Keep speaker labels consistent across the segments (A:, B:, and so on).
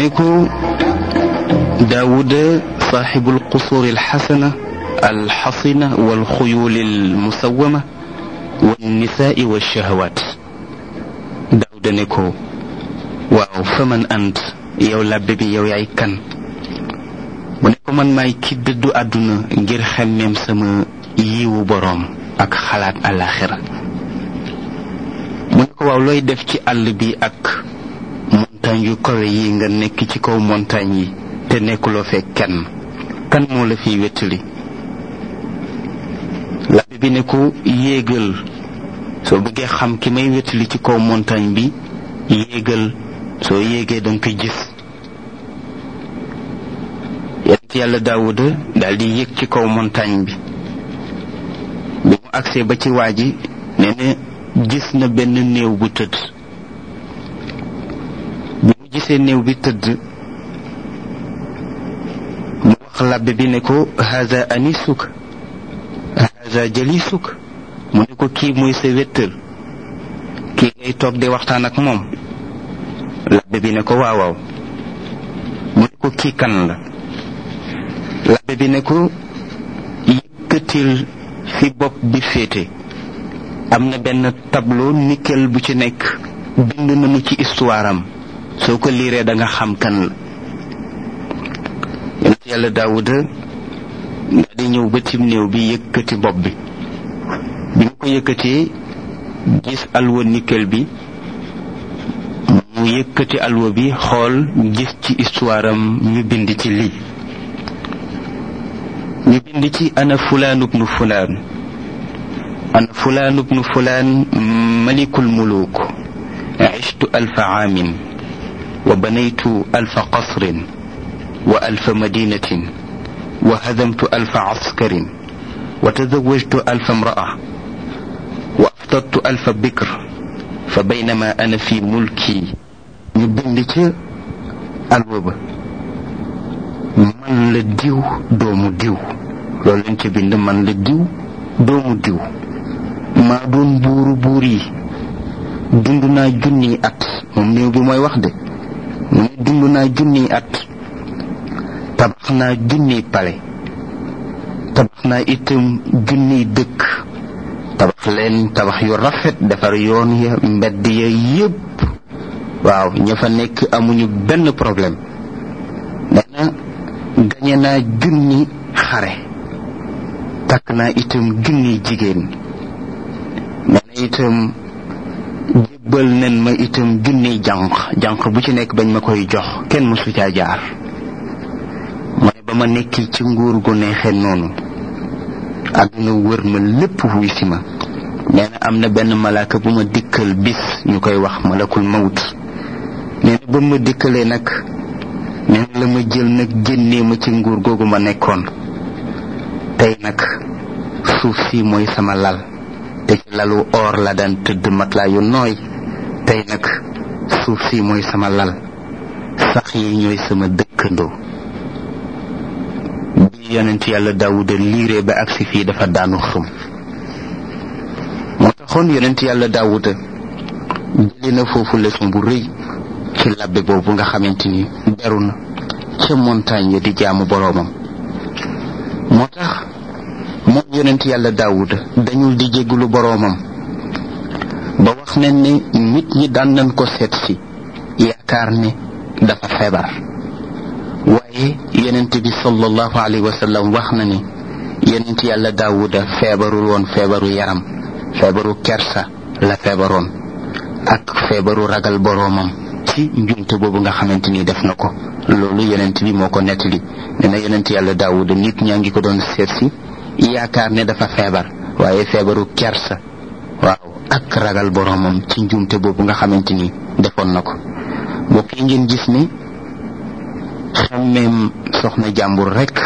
A: نيكو داود صاحب القصور الحسنة الحصنة والخيول المسومة والنساء والشهوات. داود نيكو واو فمن أنت yow labbe bi yow yaay kan mu ne ko man maay ki dëddu àdduna ngir xemmeem sama yiwu boroom ak xalaat àllaaxira mu ne ko waaw looy def ci àll bi ak montagne yu kawe yi nga nekk ci kaw montagne yi te nekkuloo fekk kenn kan moo la fiy wettali labbe bi ne ko yéegal soo bëggee xam ki may wettali ci kaw montagne bi yéegal soo yéegee danga koy gis yonent yàlla Daawuda daldi yéeg ci kaw montagne bi mu agsee ba ci waa ji nee na gis na benn néew bu tëdd bi mu gisee néew bi tëdd mu wax labbe bi ne ko haza anisuk haza jalisuk mu ne ko kii mooy sa wéttal kii ngay toog di waxtaan ak moom labbe bi ne ko waaw waaw mu ne ko kii kan la labbe bi ne ko yëkkatil fi bopp bi féete am na benn tableau nickel bu ci nekk bind nañu ci histoire am soo ko liiree da nga xam kan la yonent yàlla Daawuda daal di ñëw ba ci néew bi yëkkati bopp bi mu ko yëkkatee gis alwa nickel bi mu yëkkati alwa bi xool gis ci histoire am ñu bind ci lii ñu bind ci ana fulaan ibnu fulaan ana fulaan ibnu fulaan malikul muluk عشت 1000 عام وبنيت 1000 قصر و1000 مدينة وهزمت 1000 عسكر وتزوجت 1000 امرأة وأفطرت 1000 بكر فبينما أنا في ملكي نبندك الوبا من لديو دوم ديو لول انت بند من لديو دوم ديو ما دون بورو بوري دندنا جني at moom néew bi mooy wax de mu ne dund naa junniy at tabax naa junniy pale tabax naa itam junniy dëkk tabax leen tabax yu rafet defar yoon ya mbedd ya yépp waaw ña fa nekk amuñu benn problème dana gañe naa junni xare takk naa itam junniy jigéen dana itam jébbal nen ma itam junniy jànq bu ci nekk bañ ma koy jox kenn mësu caa jaar mu ne ba ma nekk ci nguur gu neexee noonu àdduna wër ma lépp wuy si ma nee na am na benn malaaka bu ma dikkal bis ñu koy wax malakul mawt nee na ba ma dikkalee nag nee na la ma jël nag génnee ma ci nguur googu ma nekkoon tey nag suuf si mooy sama lal te ci lalu or la daan tëdd matelas yu nooy tey nag suuf si mooy sama lal sax yi ñooy sama dëkkandoo bi yonent yàlla Daawuda liiree ba agsi fii dafa daanu xëm moo taxoon yonent yàlla Daawuda jëli na foofu leçon bu rëy ci labbe boobu nga xamante ni beru na ca montagne ya di jaamu boroomam moo tax moom yonent yàlla Daawuda dañul di jéggulu boroomam ba wax nañ ne nit ñi daan nañ ko seet si yaakaar ne dafa feebar waaye yonent bi sallallahu alayhi wa sallam wax na ne yonent yàlla Daawuda feebarul woon feebaru yaram feebaru kersa la feebaroon ak feebaru ragal boroomam ci njumte boobu nga xamante ni def na ko loolu yonent bi moo ko nettali nee na yonent yàlla Daawuda nit ñaa ngi ko doon seet si yaakaar ne dafa feebar waaye feebaru kersa waaw ak ragal boroomam ci njumte boobu nga xamante ni defoon na ko mbokk yi ngeen gis ni xammeem soxna jàmbur rekk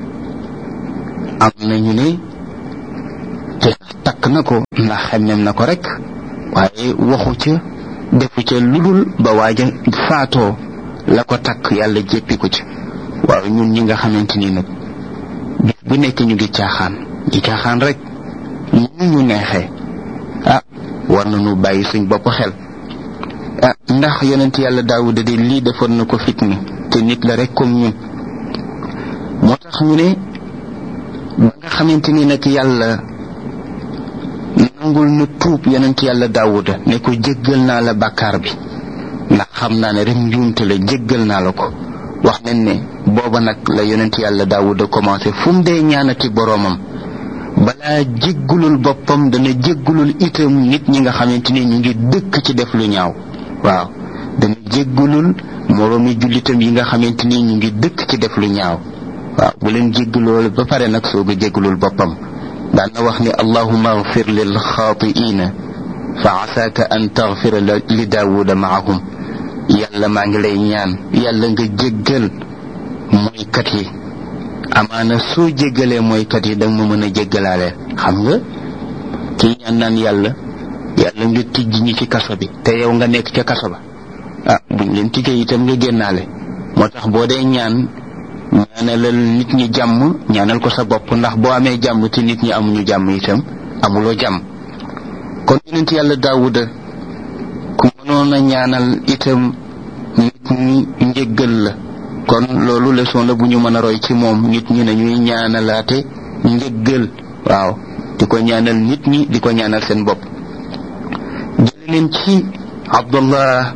A: am nañu ne te takk na ko ndax xammeem na ko rekk waaye waxu ca defu ca ludul ba waaja faatoo la ko takk yàlla jéppi ko ci waaw ñun ñi nga xamante ni nag bis bu nekk ñu ngi caaxaan rek ñu neexee war nañu bàyyi suñ bopp xel ndax yonent yàlla daawuda de lii defoon na ko fitni te nit la rek comme ñun. moo tax ñu ne ba nga xamante ni nag yàlla nangul na tuub yonent yàlla daawuda ne ko jéggal naa la bàkkaar bi ndax xam naa ne rek njuumte la, jéggal naa la ko. wax nañ ne booba nag la yonent yàlla daawuda commencé fu mu dee ñaanati boroomam balaa jéggulul boppam dana jéggulul itam nit ñi nga xamante ni ñu ngi dëkk ci def lu ñaaw. waaw dana jéggulul moroomi jullitam yi nga xamante ni ñu ngi dëkk ci def lu ñaaw. waaw bu leen jégguloo ba pare nag soog a jéggulul boppam. daan na wax ni allahumma agfir lil xaatiina fa asaaka an tagfira li daawuda maahum. yàlla maa ngi lay ñaan yàlla nga jéggal mooykat yi, amaana soo jéggalee mooykat yi danga ma mën a jéggalaale. xam nga kii ñaan naan yàlla nga tijj ñi ci kaso bi te yow nga nekk ca kaso ba, buñ leen tijjee itam nga génnaale. moo tax boo dee ñaanalal nit ñi jàmm, ñaanal ko sa bopp, ndax boo amee jàmm te nit ñi amuñu jàmm itam amuloo jàmm. kon yonent yàlla daawuda ku mënoon a ñaanal itam nit ñi njéggal la. kon loolu leçon la bu ñu mën a roy ci moom, nit ñi nañuy ñaanalaate njéggal. waaw di ko ñaanal nit ñi, di ko ñaanal seen bopp. jële leen ci Abdullah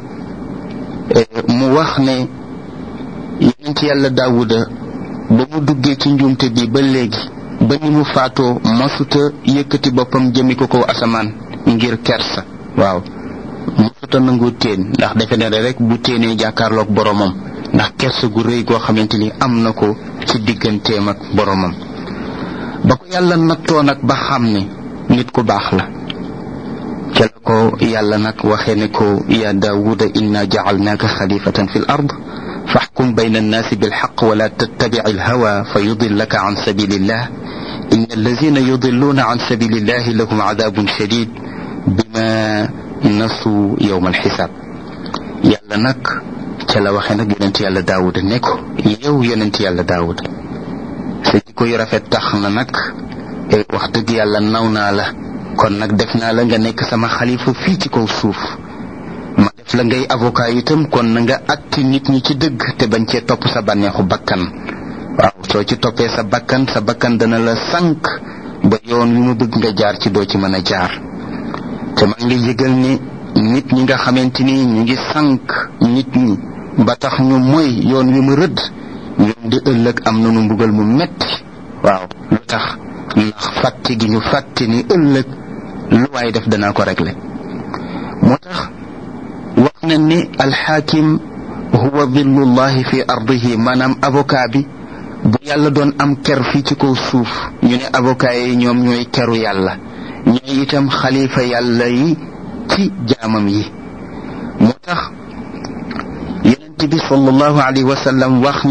A: mu wax ne yonent yàlla daawuda ba mu duggee ci njuumte bi ba léegi ba ni mu faatoo masuta yëkkati boppam jëmi ko kaw asamaan ngir kersa. waaw masuta nangu teen, ndax defe ne rek bu téenee jàkkaarloog boromam, ndax kersa gu rëy goo xamante ni am na ko ci digganteem ak boromam. ba ko yàlla nattoo nag ba xam ne nit ku baax la, ca la ko yàlla nag waxee ne ko ya daawuda inna jacalnaaka xalifatan fi l ard faxkum bayna annaasi bilxaq wala tattabic alhawa fa yudillaka an sabilillah inna allazina yudilluuna an sabilillahi lahum cadabun shadid bima nasu yowma alxisaab. yàlla nag ca la waxee nag yonent yàlla daawuda ne ko yow yonent yàlla daawuda sa jikko yu rafet tax na nag wax dëgg yàlla naw naa la, kon nag def naa la nga nekk sama xalifa fii ci kaw suuf. ma def la ngay avocat itam, kon na nga atti nit ñi ci dëgg te bañ cee topp sa bànneexu bakkan. waaw soo ci toppee sa bakkan dana la sànq ba yoon wi mu bëgg nga jaar ci doo ci mën a jaar. te maa ngi lay yëgal ni nit ñi nga xamante ni ñu ngi sànq nit ñi ba tax ñu mooy yoon wi mu rëdd, ñoom di ëllëg am nañu mbugal mu metti. waaw lu tax? ndax fàtte gi ñu fàtte ni ëllëg lu waay def danaa ko régler. moo tax wax na ni alxaakim huwa dillullahi fi ardihi, maanaam avocat bi bu yàlla doon am ker fii ci kaw suuf, ñu ne avocat yi ñoom ñooy keru yàlla, ñooy itam xalifa yàlla yi ci jaamam yi. moo tax yonent bi sallallahu alayhi wa sallam wax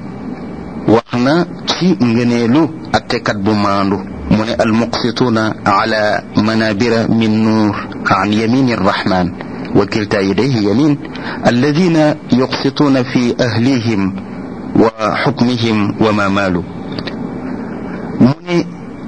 A: na ci ngëneelu attekat bu maandu, mu ne almuqsituuna ala manabira min nuur an yamini arrahman wa kilta yadayhi yamin alladina yuqsituuna fi ahlihim wa xukmihim wa ma maalu. mu ne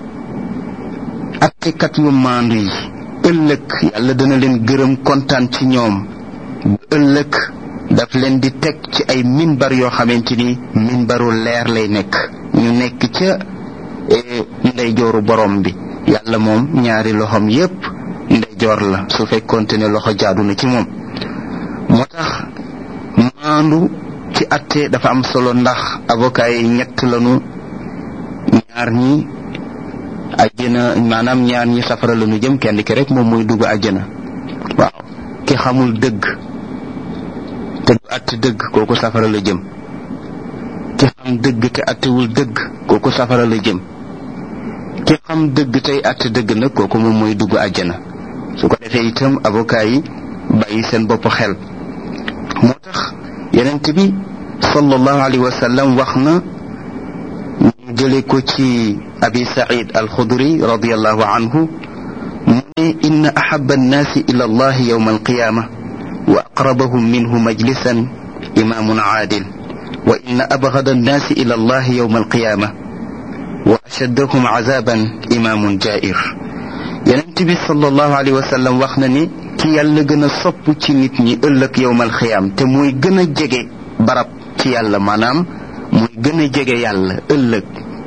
A: attekat yu maandu yi ëllëg yàlla dana leen gërëm kontaan ci ñoom, bu ëllëg daf leen di teg ci ay minbar yoo xamante ni minbaru leer lay nekk, ñu nekk ca ndeyjooru borom bi. yàlla moom ñaari loxoom yépp ndeyjoor la, su fekkoonte ne loxo jaadu na ci moom. moo tax maandu ci atte dafa am solo, ndax avocat yi ñett lañu, ñaar ñi àjjana, maanaam ñaar ñi safara lañu jëm, kenn ki rek moom mooy dugg àjjana. waaw ki xamul dëgg te du atte dëgg kooku safara la jëm, ki xam dëgg te attewul dëgg kooku safara la jëm, ki xam dëgg tey atte dëgg nag kooku moom mooy dugg àjjana. su ko defee itam avocat yi bàyyi seen bopp xel. moo tax yonent bi sallallahu alayhi wa sallam wax na, ñu jële ko ci abi said alxudri radiallahu anhu, mu ne inna ahaba annaasi ila allahi yawma alqiyama wa aqrabahum minhu majlisan imamun aadil wa inna abgada annaasi ila allahi yawma alqiyama wa ashaddahum azaban imamun jair. yonent bi sallallahu alayhi wa sallam wax na ni ki yàlla gën a sopp ci nit ñi ëllëg yowmal xiyaam te mooy gën a jege barab ci yàlla maanaam mooy gën a jege yàlla ëllëg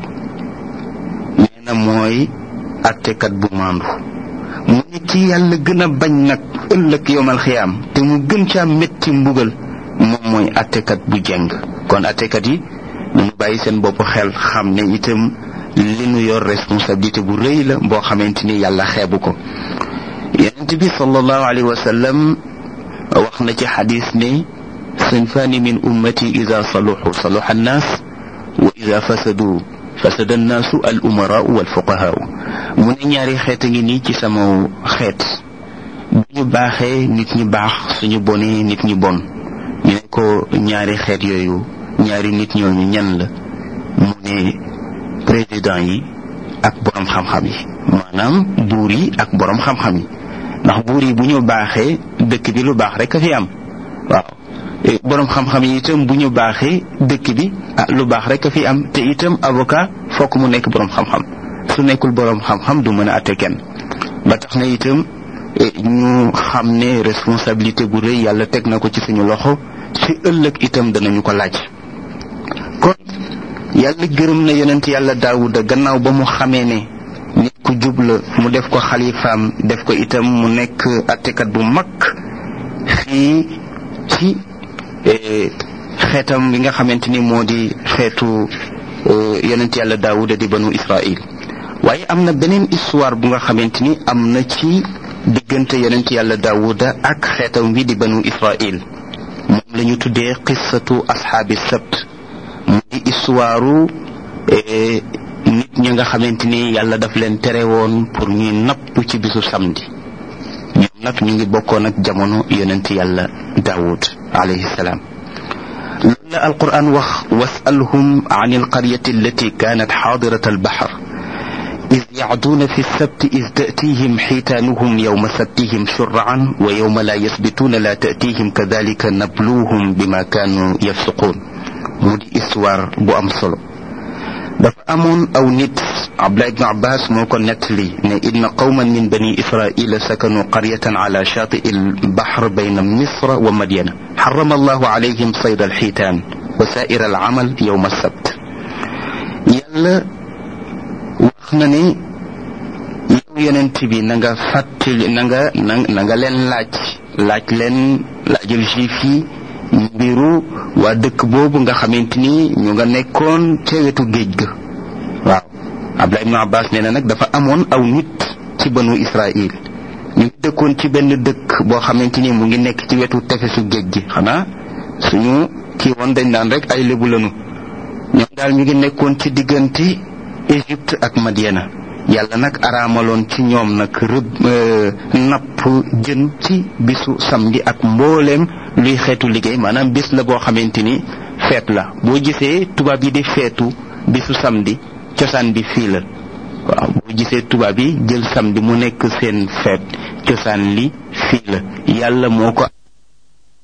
A: nee na mooy attekat bu maandu mu ne ki yàlla gën a bañ nag ëllëg yowmal xiyaam te mu gën caa métti mbugal moom mooy attekat bu jeng kon attekat yi ñu bàyyi seen bopp xel xam ne itam li nu yor responsabilité bu rëy la boo xamante ni yàlla xeebu ko yonent bi sallallahu alayhi wa sallam wax na ci xadis ne sinfaani min ummati ida saluxu saluxa annaas wa ida fasadu fasada annaasu al umaraau wal fuqahaau mu ne ñaari xeet a ngi nii ci sama xeet bu ñu baaxee nit ñi baax suñu bonee nit ñi bon ñu ne ko ñaari xeet yooyu ñaari nit ñooñu ñan la mu ne président yi ak borom xam-xam yi maanaam buur yi ak borom xam-xam yi ndax buur yi bu ñu baaxee dëkk bi lu baax rek a fi am waaw borom xam-xam yi itam bu ñu baaxee dëkk bi lu baax rek a fi am te itam avocat fokk mu nekk borom xam-xam su nekkul borom xam-xam du mën a atte kenn ba tax na itam ñu xam ne responsabilité bu rëy yàlla teg na ko ci suñu loxo ci ëllëg itam danañu ko laaj kon yàlla gërëm na yonent yàlla daawuda gannaaw ba mu xamee ne nit ku jub la mu def ko xalifaam def ko itam mu nekk attekat bu mag fii ci xeetam bi nga xamante ni moo di xeetu yonent yàlla daawuda di banu israil waaye am na beneen histoire bu nga xamante ni am na ci diggante yonent yàlla daawuda ak xeetam bi di banu israil moom la ñu tuddee qissatu ashaabi sabt mu di histoire nit ñi nga xamante ni yàlla daf leen tere woon pour ñuy napp ci bisu samedi ñoom nag ñu ngi bokkoon ak jamono yonent yàlla daawud alayhi salaam loolu la alquran wax wasalhum an alqaryati allati kanat xaadirat albaxar إذ يعدون في السبت إذ تأتيهم حيتانهم يوم سبتهم شرعا ويوم لا يسبتون لا تأتيهم كذلك نبلوهم بما كانوا يفسقون مودي إسوار بو أم solo dafa amoon aw nit Abdullah ibn Abbas moo ko nettali ne inna qawman min bani israila sakanu qaryatan ala shaati'i al-bahr bayna misra wa madyana harrama allahu alayhim sayda al-hiitaan wa saa'ira al-amal yawma as-sabt yàlla wax na ne yow yonent bi na nga fàttali na nga leen laaj leen laajal juif yi mbiru waa dëkk boobu nga xamante ni ñu nga nekkoon ca wetu géej ga waaw Abdullah ibn Abbas nee na nag dafa amoon aw nit ci banu Israil ñu ngi dëkkoon ci benn dëkk boo xamante ni mu ngi nekk ci wetu tefesu géej gi xanaa suñu kii woon dañ daan rek ay lébu lanu ñoom daal ñu ngi nekkoon ci diggante Égypte ak Madiana yàlla nag araamaloon ci ñoom nag napp jën ci bisu samedi ak mbooleem luy xeetu liggéey maanaam bis la boo xamante ni feet la boo gisee tubaab yi di feetu bisu samedi cosaan bi fii la waaw boo gisee tubaab yi jël samedi mu nekk seen feet cosaan li fii la yàlla moo ko